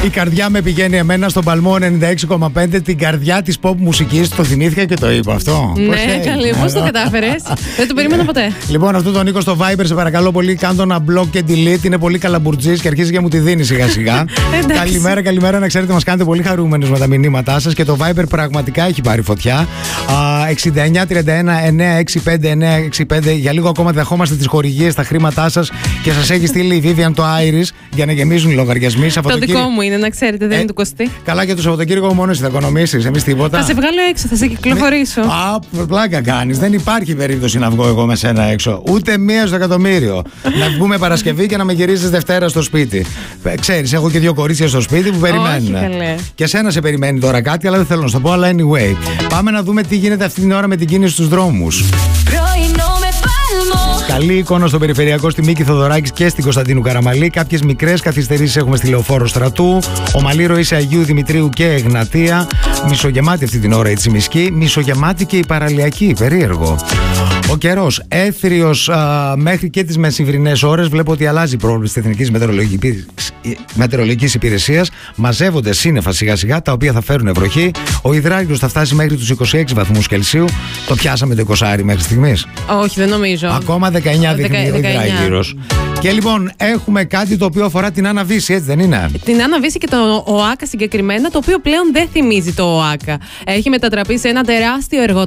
Η καρδιά με πηγαίνει εμένα στον παλμό 96,5, την καρδιά της pop μουσικής. Το θυμήθηκα και το είπα αυτό. Ναι, καλή, πώς το κατάφερες? Δεν το περίμενα ποτέ. Λοιπόν, αυτό τον Νίκο στο Viber, σε παρακαλώ πολύ, κάντο ένα block και delete. Είναι πολύ καλαμπουρτζής και αρχίζει και μου τη δίνει σιγά-σιγά. Καλημέρα, καλημέρα. Να ξέρετε, μας κάνετε πολύ χαρούμενους με τα μηνύματά σας και το Viber πραγματικά έχει πάρει φωτιά. 69-31-965-965. Για λίγο ακόμα δεχόμαστε τις χορηγίες, τα χρήματά σας και σας έχει στείλει η Vivian το Iris για να γεμίζουν οι λογαριασμοί. Το δικό μου είναι, να ξέρετε, δεν είναι του Κωστή. Καλά, και το Σαββατοκύριακο μόνο εσύ θα οικονομήσεις, εμείς τίποτα. Θα σε βγάλω έξω, θα σε κυκλοφορήσω. Πλάκα κάνεις. Δεν υπάρχει περίπτωση να βγω εγώ με σένα έξω. Ούτε μία στο εκατομμύριο. Να βγούμε Παρασκευή και να με γυρίζεις Δευτέρα στο σπίτι. Ξέρεις, έχω και 2 κορίτσια στο σπίτι που περιμένουν. Και σένα σε περιμένει τώρα κάτι, αλλά δεν θέλω να σου το πω. Αλλά anyway, πάμε να δούμε τι γίνεται αυτή την ώρα με την κίνηση στους δρόμους. Καλή εικόνα στο περιφερειακό στη Μίκη Θοδωράκης και στην Κωνσταντίνου Καραμαλή. Κάποιες μικρές καθυστερήσεις έχουμε στη Λεωφόρο Στρατού. Ομαλή ροή σε Αγίου Δημητρίου και Εγνατία. Μισογεμάτη αυτή την ώρα η Τσιμισκή. Μισογεμάτη και η Παραλιακή. Περίεργο. Ο καιρός έθριος μέχρι και τις μεσημβρινές ώρες. Βλέπω ότι αλλάζει η πρόβλεψη της Εθνικής Μετεωρολογικής Υπηρεσίας. Μαζεύονται σύννεφα σιγά-σιγά, τα οποία θα φέρουν βροχή. Ο υδράργυρος θα φτάσει μέχρι τους 26 βαθμούς Κελσίου. Το πιάσαμε το 20 μέχρι στιγμής? Όχι, δεν νομίζω. Ακόμα 19 δείχνει ο υδράργυρος. Και λοιπόν, έχουμε κάτι το οποίο αφορά την Άννα Βύση, έτσι δεν είναι? Την Άννα Βύση και το ΟΑΚΑ συγκεκριμένα, το οποίο πλέον δεν θυμίζει το ΟΑΚΑ. Έχει μετατραπεί σε ένα τεράστιο